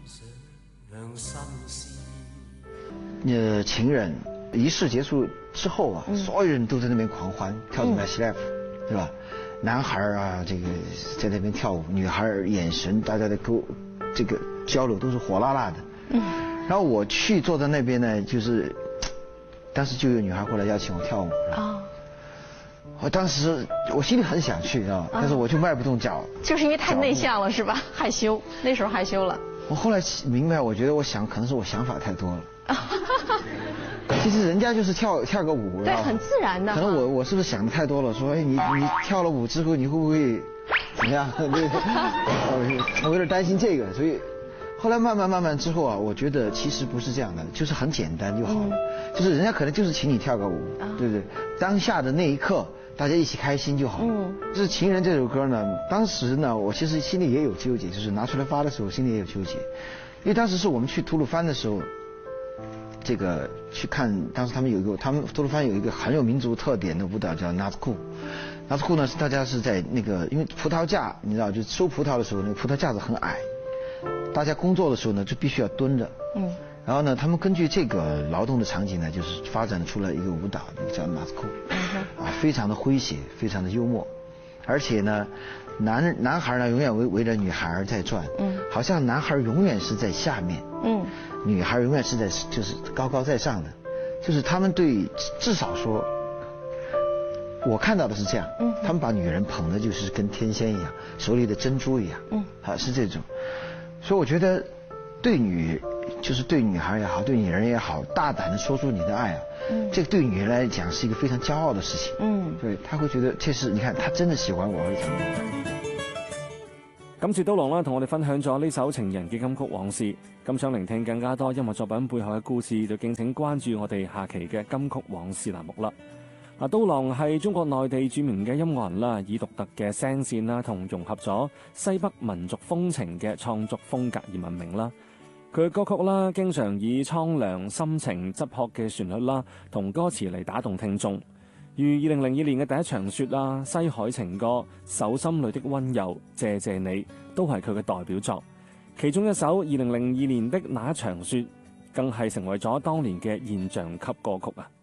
情人仪式结束之后啊，所有人都在那边狂欢，跳 Nightlife，对吧？男孩啊，这个在那边跳舞，女孩眼神，大家的这个交流都是火辣辣的。然后我去坐在那边呢，就是当时就有女孩过来邀请我跳舞。我当时我心里很想去，知道吗？但是我就迈不动脚。就是因为太内向了，是吧？害羞，那时候害羞了。我后来明白，我觉得可能是我想法太多了。其实人家就是跳个舞， 对，很自然的。 可能我是不是想的太多了？说，哎，你跳了舞之后，你会不会怎么样？我有点担心这个，所以后来慢慢之后啊，我觉得其实不是这样的，就是很简单就好了。就是人家可能就是请你跳个舞，对不对？当下的那一刻，大家一起开心就好了。就是《情人》这首歌呢，当时呢，我其实心里也有纠结，就是拿出来发的时候，心里也有纠结，因为当时是我们去吐鲁番的时候。这个去看，当时他们吐鲁番有一个很有民族特点的舞蹈叫纳兹库。纳兹库呢是大家是在那个，因为葡萄架你知道，就收葡萄的时候，那个葡萄架子很矮，大家工作的时候呢就必须要蹲着。然后呢，他们根据这个劳动的场景呢，就是发展出了一个舞蹈，叫纳兹库，非常的诙谐，非常的幽默，而且呢，男孩呢永远围着女孩在转，好像男孩永远是在下面，女孩永远是就是高高在上的，就是他们至少说，我看到的是这样，他们把女人捧的就是跟天仙一样，手里的珍珠一样，是这种，所以我觉得对女孩也好，对女人也好，大胆的说出你的爱啊，这个对女人来講是一個非常驕傲的事情，對，她會覺得這是你看她真的喜歡我或者怎麼樣。 感謝刀郎啦，同我哋分享咗呢首情人嘅金曲往事。咁想聆聽更加多音樂作品背後嘅故事，就敬請關注我哋下期嘅金曲往事欄目啦。刀郎係中國內地著名嘅音樂人啦，以獨特嘅聲線啦同融合咗西北民族風情嘅創作風格而聞名啦。佢嘅歌曲啦，經常以蒼涼、深情、質樸嘅旋律啦，同歌詞嚟打動聽眾。如2002年嘅第一場雪啦、西海情歌、手心裏的溫柔、謝謝你，都係佢嘅代表作。其中一首2002年的那一場雪，更係成為咗當年嘅現象級歌曲啊！